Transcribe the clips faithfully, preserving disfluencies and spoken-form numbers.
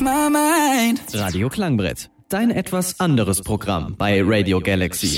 my mind. Radio Klangbrett, dein etwas anderes Programm bei Radio Galaxy.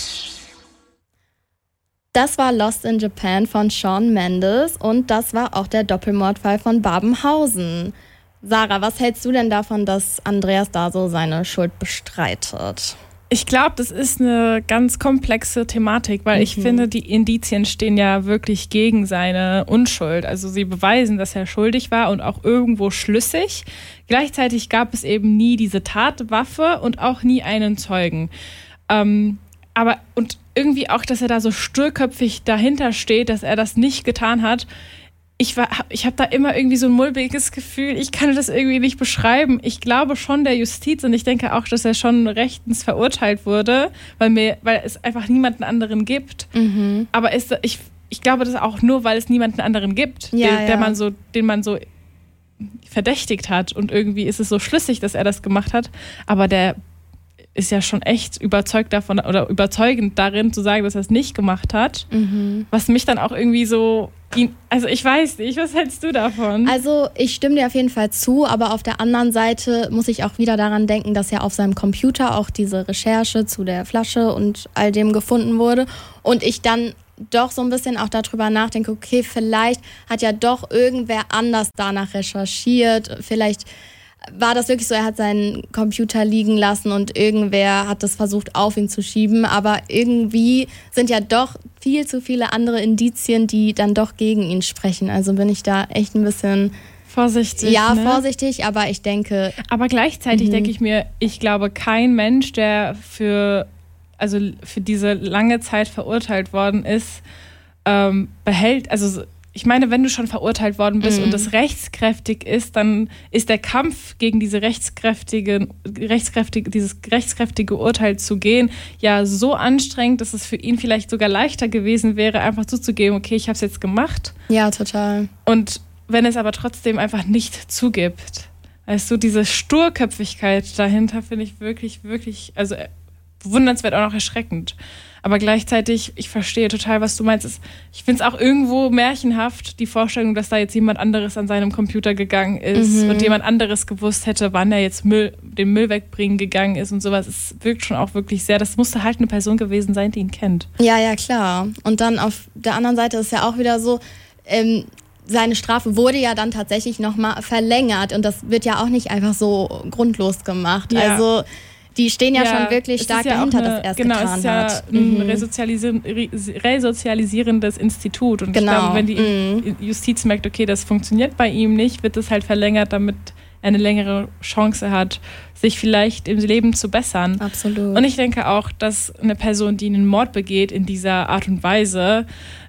Das war Lost in Japan von Shawn Mendes und das war auch der Doppelmordfall von Babenhausen. Sarah, was hältst du denn davon, dass Andreas da so seine Schuld bestreitet? Ich glaube, das ist eine ganz komplexe Thematik, weil mhm. ich finde, die Indizien stehen ja wirklich gegen seine Unschuld. Also sie beweisen, dass er schuldig war und auch irgendwo schlüssig. Gleichzeitig gab es eben nie diese Tatwaffe und auch nie einen Zeugen. Ähm, aber und irgendwie auch, dass er da so sturköpfig dahinter steht, dass er das nicht getan hat. Ich, war, ich habe da immer irgendwie so ein mulmiges Gefühl, ich kann das irgendwie nicht beschreiben. Ich glaube schon der Justiz und ich denke auch, dass er schon rechtens verurteilt wurde, weil, mir, weil es einfach niemanden anderen gibt. Mhm. Aber ist, ich, ich glaube das auch nur, weil es niemanden anderen gibt, ja, den, ja. der man so, den man so verdächtigt hat. Und irgendwie ist es so schlüssig, dass er das gemacht hat. Aber der ist ja schon echt überzeugt davon oder überzeugend darin zu sagen, dass er es nicht gemacht hat. Mhm. Was mich dann auch irgendwie so, also ich weiß nicht, was hältst du davon? Also ich stimme dir auf jeden Fall zu, aber auf der anderen Seite muss ich auch wieder daran denken, dass ja auf seinem Computer auch diese Recherche zu der Flasche und all dem gefunden wurde und ich dann doch so ein bisschen auch darüber nachdenke, okay, vielleicht hat ja doch irgendwer anders danach recherchiert, vielleicht war das wirklich so, er hat seinen Computer liegen lassen und irgendwer hat das versucht auf ihn zu schieben, aber irgendwie sind ja doch viel zu viele andere Indizien, die dann doch gegen ihn sprechen. Also bin ich da echt ein bisschen vorsichtig. Ja, ne? vorsichtig, aber ich denke... Aber gleichzeitig mhm. denke ich mir, ich glaube, kein Mensch, der für, also für diese lange Zeit verurteilt worden ist, ähm, behält, also ich meine, wenn du schon verurteilt worden bist mhm. und das rechtskräftig ist, dann ist der Kampf gegen diese rechtskräftige, rechtskräftige, dieses rechtskräftige Urteil zu gehen ja so anstrengend, dass es für ihn vielleicht sogar leichter gewesen wäre, einfach zuzugeben, okay, ich habe es jetzt gemacht. Ja, total. Und wenn es aber trotzdem einfach nicht zugibt, weißt du, diese Sturköpfigkeit dahinter finde ich wirklich, wirklich, also bewundernswert, auch noch erschreckend. Aber gleichzeitig, ich verstehe total, was du meinst. Ich finde es auch irgendwo märchenhaft, die Vorstellung, dass da jetzt jemand anderes an seinem Computer gegangen ist mhm. und jemand anderes gewusst hätte, wann er jetzt Müll, den Müll wegbringen gegangen ist und sowas. Es wirkt schon auch wirklich sehr, das musste halt eine Person gewesen sein, die ihn kennt. Ja, ja, klar. Und dann auf der anderen Seite ist ja auch wieder so, ähm, seine Strafe wurde ja dann tatsächlich nochmal verlängert und das wird ja auch nicht einfach so grundlos gemacht. Ja. Also die stehen ja, ja schon wirklich stark ja dahinter, eine, dass er es genau, getan es ist ja hat. ein mhm. resozialisier- resozialisierendes Institut. Und genau. ich glaube, wenn die mhm. Justiz merkt, okay, das funktioniert bei ihm nicht, wird es halt verlängert, damit er eine längere Chance hat, sich vielleicht im Leben zu bessern. Absolut. Und ich denke auch, dass eine Person, die einen Mord begeht in dieser Art und Weise,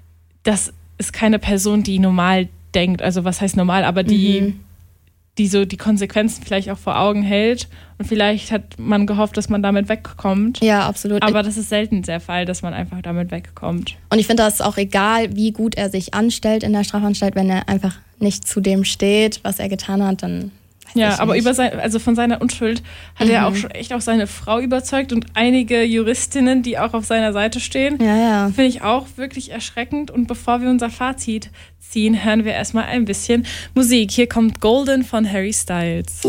das ist keine Person, die normal denkt. Also was heißt normal, aber die... Mhm. die so die Konsequenzen vielleicht auch vor Augen hält und vielleicht hat man gehofft, dass man damit wegkommt. Ja, absolut. Aber das ist selten der Fall, dass man einfach damit wegkommt. Und ich finde, das ist auch egal, wie gut er sich anstellt in der Strafanstalt, wenn er einfach nicht zu dem steht, was er getan hat, dann weiß ja, ich aber nicht. über sein, also von seiner Unschuld hat mhm. er auch schon echt auch seine Frau überzeugt und einige Juristinnen, die auch auf seiner Seite stehen. Ja, ja. Finde ich auch wirklich erschreckend. Und bevor wir unser Fazit ziehen, hören wir erstmal ein bisschen Musik. Hier kommt Golden von Harry Styles.